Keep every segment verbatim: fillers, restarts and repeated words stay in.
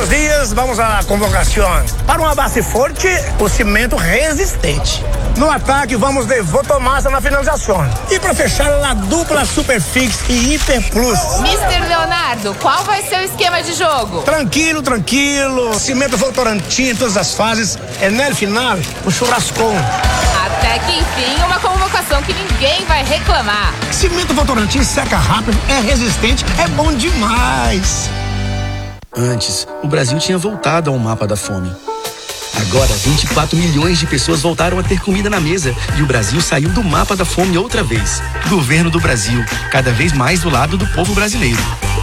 buenos dias, vamos à convocação. Para uma base forte, o cimento resistente. No ataque, vamos de Votomassa na finalização. E para fechar, a dupla Superfix e Hiper Plus. mister Leonardo, qual vai ser o esquema de jogo? Tranquilo, tranquilo. Cimento Votorantim em todas as fases. É no final, o churrascão. Até que enfim, uma convocação que ninguém vai reclamar. Cimento Votorantim seca rápido, é resistente, é bom demais. Antes, o Brasil tinha voltado ao mapa da fome. Agora, vinte e quatro milhões de pessoas voltaram a ter comida na mesa e o Brasil saiu do mapa da fome outra vez. Governo do Brasil, cada vez mais do lado do povo brasileiro.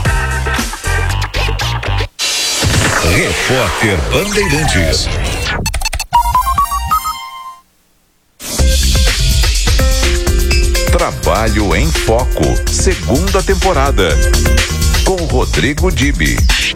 Repórter Bandeirantes. Trabalho em Foco, segunda temporada, com Rodrigo Dibi.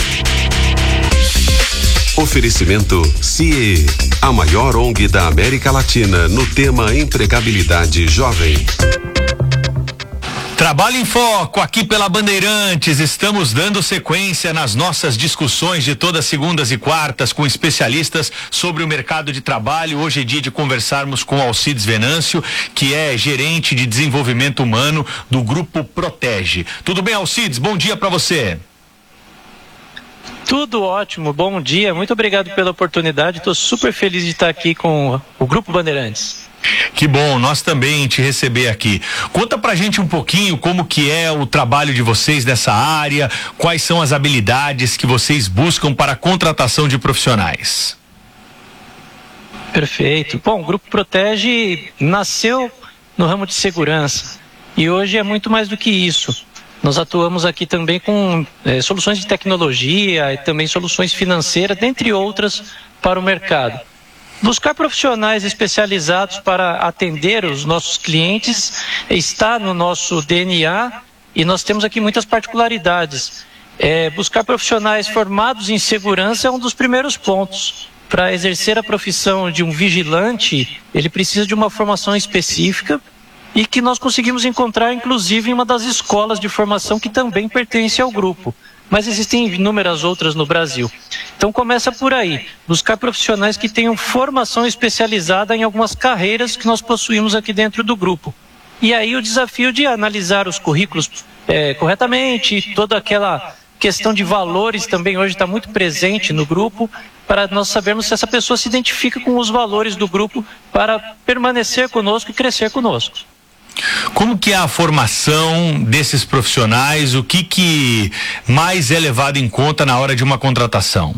Oferecimento C I E, a maior O N G da América Latina no tema empregabilidade jovem. Trabalho em Foco, aqui pela Bandeirantes. Estamos dando sequência nas nossas discussões de todas segundas e quartas com especialistas sobre o mercado de trabalho. Hoje é dia de conversarmos com Alcides Venâncio, que é gerente de desenvolvimento humano do Grupo Protege. Tudo bem, Alcides? Bom dia para você. Tudo ótimo, bom dia, muito obrigado pela oportunidade, estou super feliz de estar aqui com o Grupo Bandeirantes. Que bom, nós também te receber aqui. Conta pra gente um pouquinho como que é o trabalho de vocês nessa área, quais são as habilidades que vocês buscam para a contratação de profissionais. Perfeito. Bom, o Grupo Protege nasceu no ramo de segurança e hoje é muito mais do que isso. Nós atuamos aqui também com é, soluções de tecnologia e também soluções financeiras, dentre outras, para o mercado. Buscar profissionais especializados para atender os nossos clientes está no nosso D N A e nós temos aqui muitas particularidades. É, buscar profissionais formados em segurança é um dos primeiros pontos. Para exercer a profissão de um vigilante, ele precisa de uma formação específica e que nós conseguimos encontrar, inclusive, em uma das escolas de formação que também pertence ao grupo. Mas existem inúmeras outras no Brasil. Então começa por aí, buscar profissionais que tenham formação especializada em algumas carreiras que nós possuímos aqui dentro do grupo. E aí o desafio de analisar os currículos é, corretamente, toda aquela questão de valores também hoje está muito presente no grupo, para nós sabermos se essa pessoa se identifica com os valores do grupo para permanecer conosco e crescer conosco. Como que é a formação desses profissionais? O que que mais é levado em conta na hora de uma contratação?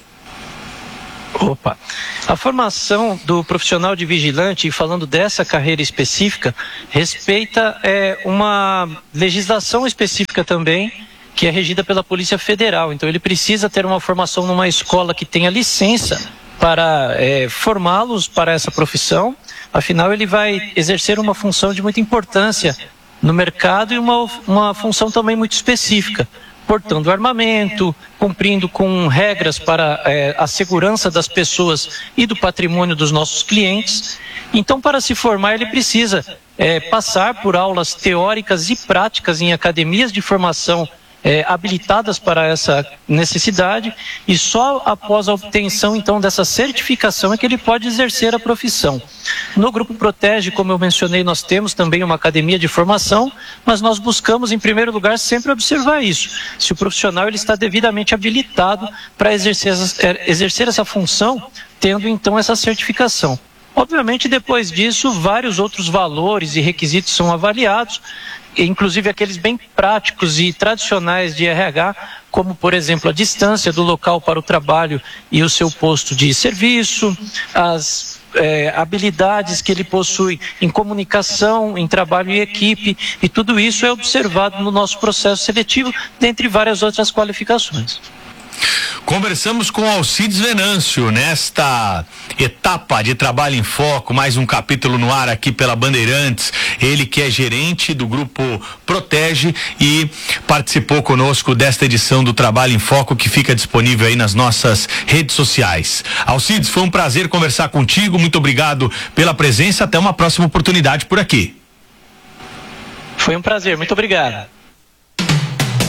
Opa, a formação do profissional de vigilante, e falando dessa carreira específica, respeita é, uma legislação específica também, que é regida pela Polícia Federal. Então ele precisa ter uma formação numa escola que tenha licença para é, formá-los para essa profissão. Afinal, ele vai exercer uma função de muita importância no mercado e uma, uma função também muito específica, portando armamento, cumprindo com regras para é, a segurança das pessoas e do patrimônio dos nossos clientes. Então, para se formar, ele precisa é, passar por aulas teóricas e práticas em academias de formação É, habilitadas para essa necessidade, e só após a obtenção então dessa certificação é que ele pode exercer a profissão. No Grupo Protege, como eu mencionei, nós temos também uma academia de formação, mas nós buscamos em primeiro lugar sempre observar isso, se o profissional ele está devidamente habilitado para exercer, exercer essa função, tendo então essa certificação. Obviamente, depois disso, vários outros valores e requisitos são avaliados, inclusive aqueles bem práticos e tradicionais de R H, como, por exemplo, a distância do local para o trabalho e o seu posto de serviço, as é, habilidades que ele possui em comunicação, em trabalho em equipe, e tudo isso é observado no nosso processo seletivo, dentre várias outras qualificações. Conversamos com Alcides Venâncio nesta etapa de Trabalho em Foco, mais um capítulo no ar aqui pela Bandeirantes. Ele que é gerente do Grupo Protege e participou conosco desta edição do Trabalho em Foco, que fica disponível aí nas nossas redes sociais. Alcides, foi um prazer conversar contigo, muito obrigado pela presença, até uma próxima oportunidade por aqui. Foi um prazer, muito obrigado.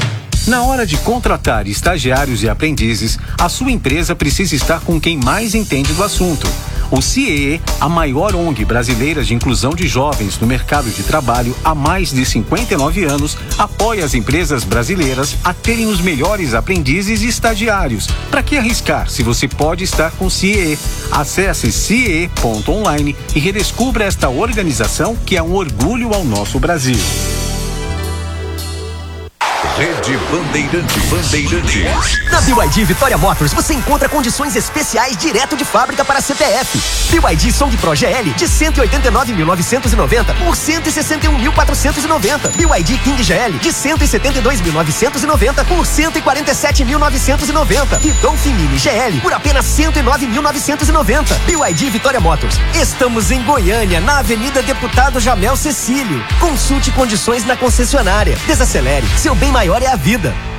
Na hora de contratar estagiários e aprendizes, a sua empresa precisa estar com quem mais entende do assunto. O C I E, a maior O N G brasileira de inclusão de jovens no mercado de trabalho há mais de cinquenta e nove anos, apoia as empresas brasileiras a terem os melhores aprendizes e estagiários. Para que arriscar se você pode estar com o C I E? Acesse C I E ponto online e redescubra esta organização que é um orgulho ao nosso Brasil. Rede Bandeirantes. Bandeirantes. Na B Y D Vitória Motors você encontra condições especiais direto de fábrica para C P F. B Y D Song Pro G L de cento e oitenta e nove mil novecentos e noventa por cento e sessenta e um mil quatrocentos e noventa. B Y D King G L de cento e setenta e dois mil novecentos e noventa por cento e quarenta e sete mil novecentos e noventa. E Dolphin Mini G L por apenas cento e nove mil novecentos e noventa. B Y D Vitória Motors. Estamos em Goiânia, na Avenida Deputado Jamel Cecílio. Consulte condições na concessionária. Desacelere, seu bem maior é a vida.